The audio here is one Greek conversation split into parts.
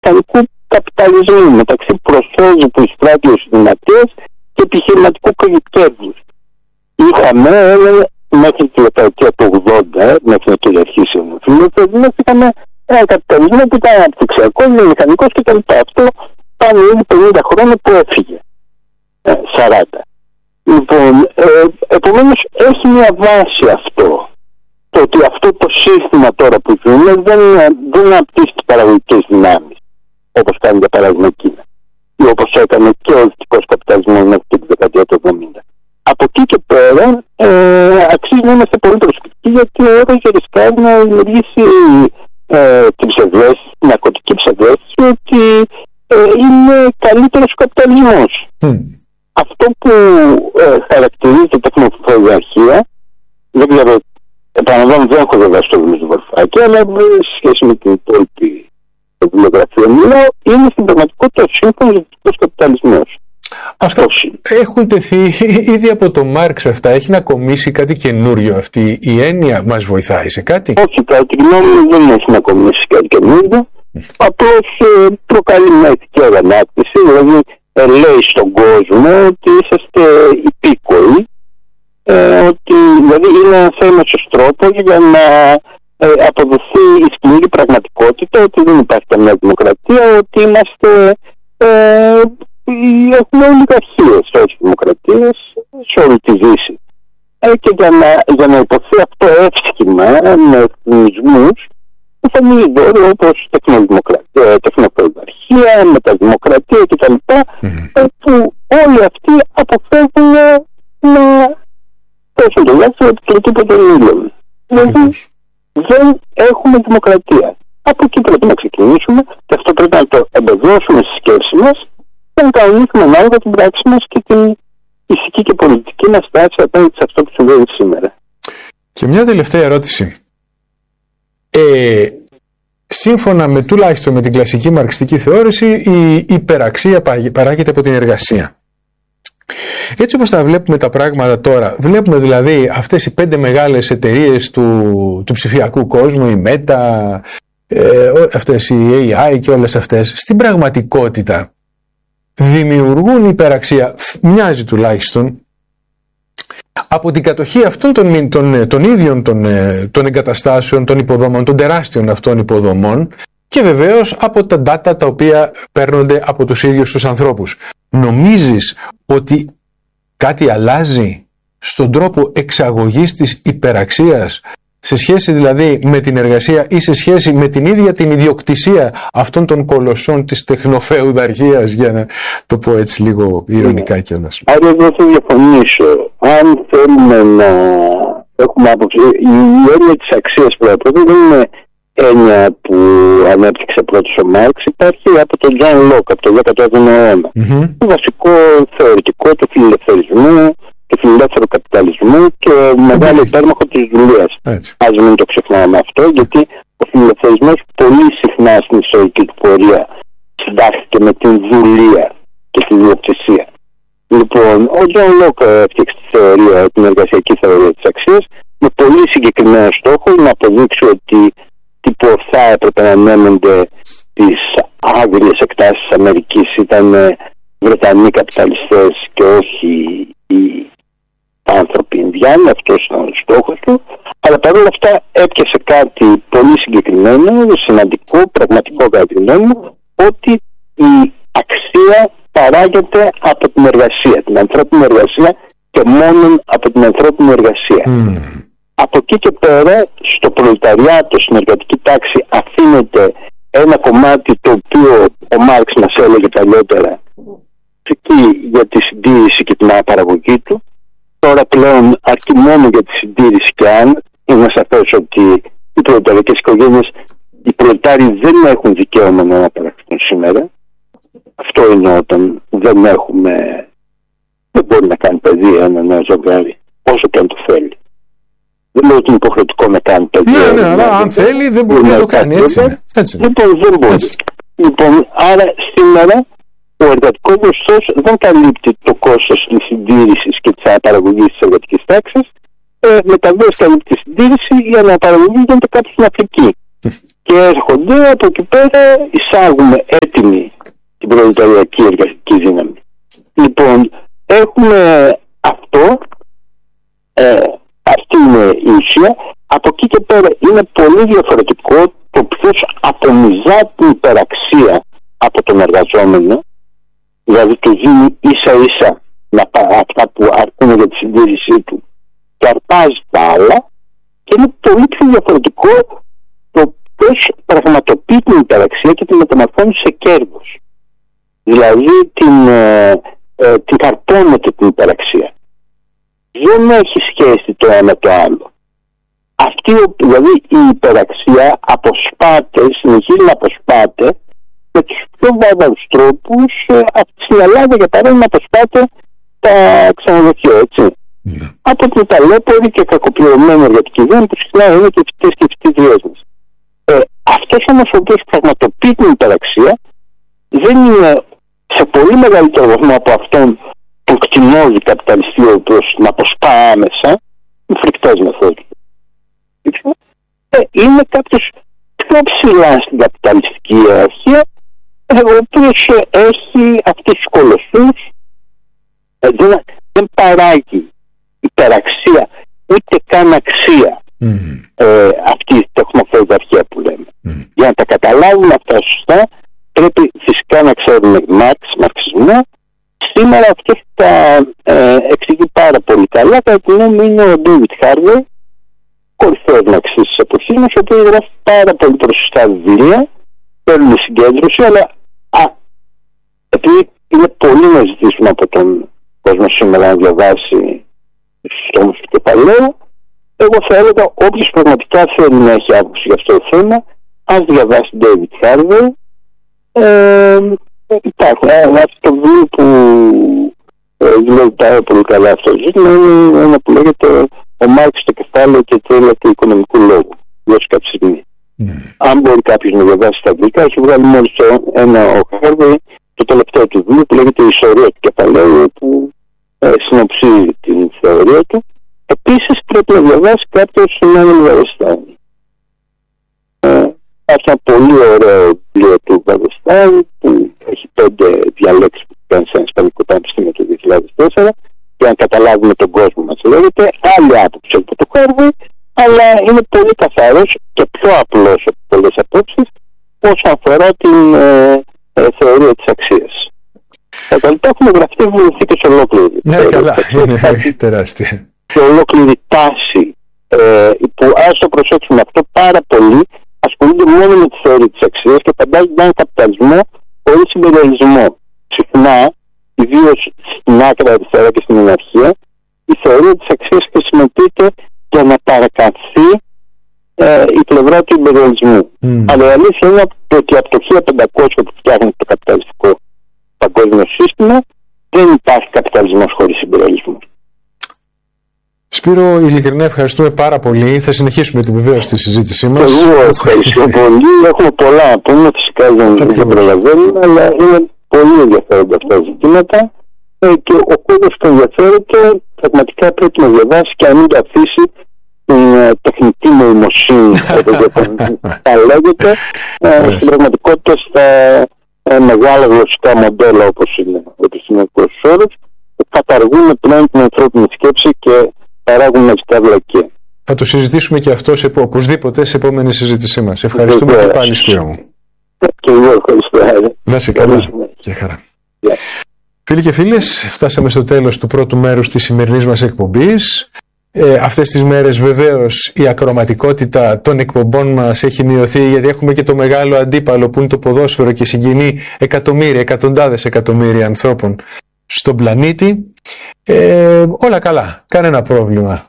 μηχανικού καπιταλισμού, μεταξύ προσώζου ειστράτειας δυνατίας και επιχειρηματικού κέρδους. Είχαμε μέχρι τη δεκαετία του 80, μέχρι να κυριαρχήσει ο φιλελευθερισμός, είχαμε ένα καπιταλισμό που ήταν αναπτυξιακός, βιομηχανικός κτλ. Αυτό πάνε ήδη 50 χρόνια που έφυγε. 40. Λοιπόν, επομένως έχει μια βάση αυτό. Το ότι αυτό το σύστημα τώρα που ζούμε δεν αναπτύσσει τις παραγωγικές δυνάμεις, όπως κάνει για παράδειγμα η Κίνα, ή όπως έκανε και ο δυτικός καπιταλισμός μέχρι τη δεκαετία του 70. Από εκεί και πέρα αξίζει να είμαστε πολύ προσεκτικοί, γιατί ο όρος ρισκάρει να δημιουργήσει την ψευδέστηση, την ναρκωτική ψευδέστηση, ότι είναι καλύτερος ο καπιταλισμός. Αυτό που χαρακτηρίζει την τεχνοφυλαρχία, δεν ξέρω, επαναλαμβάνω, δεν έχω διαβάσει το βιβλίο του Βαρουφάκη, αλλά σε σχέση με την υπόλοιπη βιβλιογραφία μιλάω, είναι στην πραγματικότητα ο σύγχρονος δυτικός καπιταλισμός. Αυτά έχουν τεθεί ήδη από το Μάρξ αυτά. Έχει να κομίσει κάτι καινούριο αυτή η έννοια? Μας βοηθάει σε κάτι? Όχι, κατά τη γνώμη μου δεν έχει να κομίσει κάτι καινούριο. Απλώς προκαλεί μια ηθική αγανάκτηση, δηλαδή λέει στον κόσμο ότι είσαστε υπήκοοι, ότι δηλαδή είναι ένας έμεσος τρόπος για να αποδοθεί η σκληρή πραγματικότητα ότι δεν υπάρχει καμιά δημοκρατία, ότι είμαστε έχουμε ολιγαρχίες, όχι δημοκρατίες, σε όλη τη Δύση. Και για να υποθεί αυτό εύσχημα με εθνισμούς, εμφανίζονται όροι όπως τεχνοκρατία, μεταδημοκρατία κτλ. Που όλοι αυτοί αποφεύγουν να θέσουν το λάθος ότι το τίποτα δεν ήλιον. Δηλαδή δεν έχουμε δημοκρατία. Από εκεί πρέπει να ξεκινήσουμε και αυτό πρέπει να το εμπεδώσουμε στη σκέψη μας και να κανονίσουμε ανάλογα την πράξη μας και την ηθική και πολιτική μας στάση απέναντι σε αυτό που συμβαίνει σήμερα. Και μια τελευταία ερώτηση. Σύμφωνα με τουλάχιστον με την κλασική μαρξιστική θεώρηση, η υπεραξία παράγεται από την εργασία. Έτσι όπως τα βλέπουμε τα πράγματα τώρα, βλέπουμε δηλαδή αυτές οι 5 μεγάλες εταιρείες του ψηφιακού κόσμου, η Meta, αυτές οι AI και όλες αυτές, στην πραγματικότητα δημιουργούν υπεραξία, μοιάζει τουλάχιστον, από την κατοχή αυτών των ίδιων των εγκαταστάσεων, των υποδομών, των τεράστιων αυτών υποδομών και βεβαίως από τα data τα οποία παίρνονται από τους ίδιους τους ανθρώπους. Νομίζεις ότι κάτι αλλάζει στον τρόπο εξαγωγής της υπεραξίας, σε σχέση δηλαδή με την εργασία ή σε σχέση με την ίδια την ιδιοκτησία αυτών των κολοσσών της τεχνοφεουδαρχίας, για να το πω έτσι λίγο ειρωνικά κιόλας? Άρα εδώ θα διαφωνήσω. Αν θέλουμε να έχουμε άποψη, η έννοια της αξίας πρώτα δεν είναι έννοια που ανέπτυξε πρώτος ο Μάρξ, υπάρχει από τον Τζον Λοκ, από τον 17ο αιώνα. Το βασικό θεωρητικό του φιλελευθερισμού, του φιλελεύθερου καπιταλισμού και μεγάλο υπέρμαχο της δουλείας. Ας μην το ξεχνάμε αυτό, γιατί ο φιλελευθερισμός πολύ συχνά στην ιστορική του πορεία συντάχθηκε με την δουλεία και την ιδιοκτησία. Λοιπόν, ο Τζον Λοκ έφτιαξε την εργασιακή θεωρία της αξίας με πολύ συγκεκριμένο στόχο να αποδείξει ότι που θα έπρεπε να ανέμονται τις άγριες εκτάσεις της Αμερικής ήταν Βρετανοί καπιταλιστές και όχι οι άνθρωποι Ινδιάνοι. Αυτός ήταν ο στόχος του, αλλά παρόλα αυτά έπιασε κάτι πολύ συγκεκριμένο, σημαντικό, πραγματικό κατά τη γνώμη μου, ότι η αξία παράγεται από την εργασία, την ανθρώπινη εργασία και μόνο από την ανθρώπινη εργασία. Από εκεί και πέρα στο προλεταριάτο, στην εργατική τάξη αφήνεται ένα κομμάτι το οποίο ο Μάρξ μας έλεγε παλιότερα για τη συντήρηση και την αναπαραγωγή του. Τώρα πλέον αρκεί μόνο για τη συντήρηση, και αν είναι σαφές ότι οι προλεταρικές οικογένειες, οι προλετάριοι δεν έχουν δικαίωμα να αναπαραχθούν σήμερα. Αυτό είναι όταν δεν μπορεί να κάνει παιδί ένα νέο ζευγάρι όσο και αν το θέλει. Δεν λέω ότι είναι υποχρεωτικό να κάνει παιδί. Ναι, αλλά αν θέλει δεν μπορεί να το κάνει. Έτσι. Λοιπόν, δεν μπορεί. Λοιπόν, άρα σήμερα ο εργατικός μισθός δεν καλύπτει το κόστος της συντήρησης και της αναπαραγωγής της εργατικής τάξης. Μεταβίως καλύπτει τη συντήρηση, η αναπαραγωγή γίνεται κάτι στην Αφρική. Και έρχονται από εκεί πέρα, εισάγουμε έτοιμη την προλεταριακή εργατική δύναμη. Λοιπόν, έχουμε αυτό, αυτή είναι η ουσία. Από εκεί και πέρα είναι πολύ διαφορετικό το ποιος απομυζά την υπεραξία από τον εργαζόμενο, δηλαδή του δίνει ίσα ίσα αυτά που αρκούν για τη συντήρησή του και αρπάζει τα άλλα, και είναι πολύ πιο διαφορετικό το ποιος πραγματοποιεί την υπεραξία και την μεταμορφώνει σε κέρδος. Δηλαδή την καρπώνεται την υπεραξία. Δεν έχει σχέση το ένα το άλλο. Δηλαδή η υπεραξία συνεχίζει να αποσπάται με τους πιο βάρβαρους τρόπους. Στην Ελλάδα, για παράδειγμα, αποσπάται τα ξενοδοχεία, έτσι. Από την ταλέπορη και κακοπληρωμένη εργατική δύναμη που συχνά είναι και φοιτητές και φοιτητριές μας. Αυτός όμως ο οποίος πραγματοποιεί την υπεραξία δεν είναι σε πολύ μεγαλύτερο βαθμό από αυτόν τον κτηνόδη καπιταλιστή, ο οποίος την αποσπά άμεσα, με φρικτές μεθόδους. Είναι κάποιος πιο ψηλά στην καπιταλιστική ιεραρχία, ο οποίος έχει αυτούς τους κολοσσούς, δεν παράγει υπεραξία ούτε καν αξία αυτή η τεχνοφεουδαρχία που λέμε. Για να τα καταλάβουμε αυτά σωστά, πρέπει φυσικά να ξέρουμε μαρξισμό. Σήμερα αυτός τα εξηγεί πάρα πολύ καλά. Κατά τη γνώμη μου είναι ο Ντέιβιτ Χάρβεϊ, κορυφαίος μαρξιστής της εποχής μας, ο οποίος γράφει πάρα πολύ προσωστά βιβλία, παίρνει συγκέντρωση, αλλά επειδή είναι πολύ να ζητήσουμε από τον κόσμο σήμερα να διαβάσει στους τόμους του κεφαλαίου, εγώ θα έλεγα όποιος πραγματικά θέλει να έχει άποψη για αυτό το θέμα, ας διαβάσει David Harvey. Υπάρχουν. Αυτό το βιβλίο που δουλεύει πάρα πολύ καλά αυτό το ζήτημα είναι ένα που λέγεται «Ο Μάρξ στο κεφάλαιο και τέλεια του οικονομικού λόγου». Δώσει κάποια στιγμή. Αν μπορεί κάποιος να διαβάσει στα αγγλικά, έχει βγάλει μόλις ο Harvey το τελευταίο του βιβλίο που λέγεται «Η ιστορία του κεφαλαίου», που συνοψίζει την θεωρία του. Επίσης πρέπει να διαβάσει κάποιος Εμμάνουελ Βαρεστάιν. Ένα πολύ ωραίο βιβλίο του Βαρεστάιν που έχει 5 διαλέξεις που κάνει σε ένα ισπανικό πανεπιστήμιο το 2004, για να καταλάβουμε τον κόσμο μας. Λέγεται άλλη άποψη από το Χάρβεϊ, αλλά είναι πολύ καθαρός και πιο απλός από πολλές απόψεις όσον αφορά την θεωρία της αξίας. Τα λοιπά έχουμε γραφτεί βιβλιοθήκες ολόκληρη. Ναι, καλά, είναι τεράστια. Και ολόκληρη τάση που, ας το προσέξουμε αυτό πάρα πολύ, ασχολούνται μόνο με τη θεωρία της αξίας και φαντάζονται έναν καπιταλισμό χωρίς συμπεριαλισμό. Συχνά, ιδίως στην άκρα αριστερά και στην μοναρχία, η θεωρία της αξίας χρησιμοποιείται για να παρακαμφθεί η πλευρά του υπεριαλισμού. Αλλά η αλήθεια είναι ότι από το 1500 που φτιάχνει το καπιταλιστικό παγκόσμιο σύστημα, δεν υπάρχει καπιταλισμός χωρίς υπεριαλισμό. Σπύρο, ειλικρινά ευχαριστούμε πάρα πολύ. Θα συνεχίσουμε την βεβαίως στη συζήτησή μας. Εγώ ευχαριστώ πολύ. Έχουμε πολλά να πούμε, φυσικά δεν προλαβαίνουμε, αλλά είναι πολύ ενδιαφέροντα αυτά τα ζητήματα και ο κόσμος που ενδιαφέρεται πραγματικά πρέπει να διαβάσει και να μην το αφήσει την τεχνητή νοημοσύνη, τα λέγεται, στην πραγματικότητα στα μεγάλα γλωσσικά μοντέλα όπως είναι ο επιστημονικός όρος, που καταργούν πλέον την ανθρώπινη σκέψη και παράγουν μαγικά βλακεία. Θα το συζητήσουμε και αυτό οπωσδήποτε σε επόμενη συζήτησή μας. Ευχαριστούμε και πάλι, Σπύρο μου. Και εγώ ευχαριστώ. Να είσαι καλά και χαρά. Φίλοι και φίλες, φτάσαμε στο τέλος του πρώτου μέρους της σημερινής μας εκπομπής. Αυτές τις μέρες βεβαίως η ακροματικότητα των εκπομπών μας έχει μειωθεί, γιατί έχουμε και το μεγάλο αντίπαλο που είναι το ποδόσφαιρο και συγκινεί εκατομμύρια, εκατοντάδες εκατομμύρια ανθρώπων στον πλανήτη. Όλα καλά, κανένα πρόβλημα.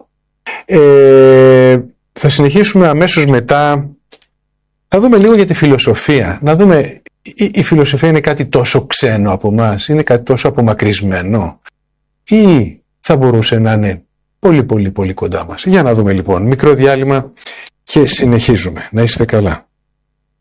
Θα συνεχίσουμε αμέσως μετά. Θα δούμε λίγο για τη φιλοσοφία. Να δούμε, η φιλοσοφία είναι κάτι τόσο ξένο από μας, είναι κάτι τόσο απομακρυσμένο, ή θα μπορούσε να είναι πολύ πολύ πολύ κοντά μας. Για να δούμε λοιπόν. Μικρό διάλειμμα και συνεχίζουμε. Να είστε καλά.